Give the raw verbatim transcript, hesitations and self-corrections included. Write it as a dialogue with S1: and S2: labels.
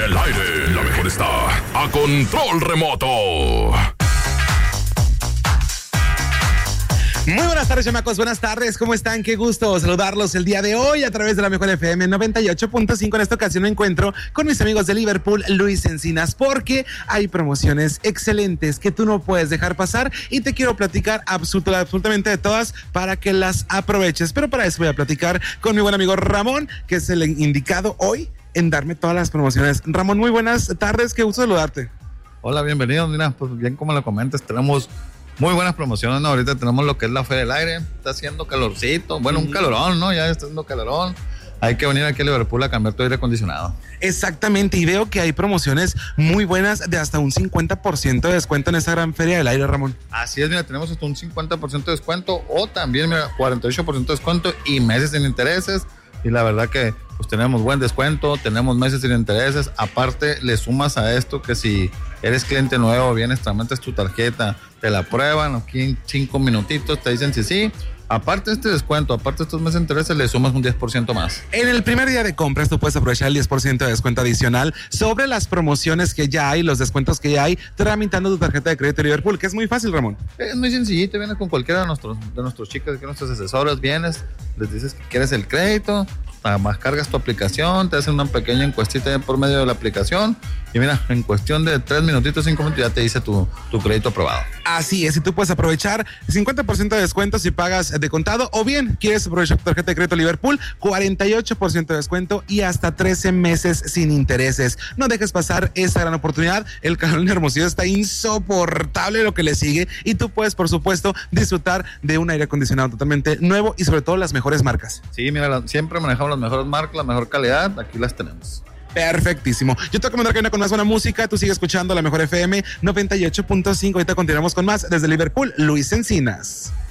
S1: el aire. La mejor está a control remoto.
S2: Muy buenas tardes, chamacos, buenas tardes, ¿cómo están? Qué gusto saludarlos el día de hoy a través de la Mejor F M noventa y ocho punto cinco. En esta ocasión me encuentro con mis amigos de Liverpool, Luis Encinas, porque hay promociones excelentes que tú no puedes dejar pasar y te quiero platicar absolut- absolutamente de todas para que las aproveches. Pero para eso voy a platicar con mi buen amigo Ramón, que es el indicado hoy en darme todas las promociones. Ramón, muy buenas tardes, qué gusto saludarte.
S3: Hola, bienvenido. Mira, pues bien como lo comentas, tenemos muy buenas promociones, ¿no? Ahorita tenemos lo que es la Feria del Aire, está haciendo calorcito, bueno, un calorón, ¿no? Ya está haciendo calorón. Hay que venir aquí a Liverpool a cambiar tu aire acondicionado.
S2: Exactamente, y veo que hay promociones muy buenas de hasta un cincuenta por ciento de descuento en esta gran Feria del Aire, Ramón.
S3: Así es, mira, tenemos hasta un cincuenta por ciento de descuento o también, mira, cuarenta y ocho por ciento de descuento y meses sin intereses. Y la verdad que pues tenemos buen descuento, tenemos meses sin intereses. Aparte, le sumas a esto que si eres cliente nuevo, vienes, tramitas tu tarjeta, te la prueban, aquí en cinco minutitos te dicen si sí. Aparte de este descuento, aparte de estos meses de intereses, le sumas un diez por ciento más.
S2: En el primer día de compras tú puedes aprovechar el diez por ciento de descuento adicional sobre las promociones que ya hay, los descuentos que ya hay, tramitando tu tarjeta de crédito Liverpool, que es muy fácil, Ramón.
S3: Es muy sencillito, vienes con cualquiera de nuestros, de nuestros chicos, de nuestros asesores, vienes, les dices que quieres el crédito, más cargas tu aplicación, te hacen una pequeña encuestita por medio de la aplicación y mira, en cuestión de tres minutitos, cinco minutos ya te dice tu, tu crédito aprobado.
S2: Así es, y tú puedes aprovechar cincuenta por ciento de descuento si pagas de contado o bien quieres aprovechar tu tarjeta de crédito Liverpool, cuarenta y ocho por ciento de descuento y hasta trece meses sin intereses. No dejes pasar esta gran oportunidad. El calor en Hermosillo está insoportable lo que le sigue y tú puedes, por supuesto, disfrutar de un aire acondicionado totalmente nuevo y sobre todo las mejores marcas.
S3: Sí, mira, la, siempre manejamos las mejores marcas, la mejor calidad, aquí las tenemos.
S2: Perfectísimo. Yo te recomiendo que venga con más buena música. Tú sigues escuchando la Mejor F M noventa y ocho punto cinco. Ahorita continuamos con más desde Liverpool, Luis Encinas.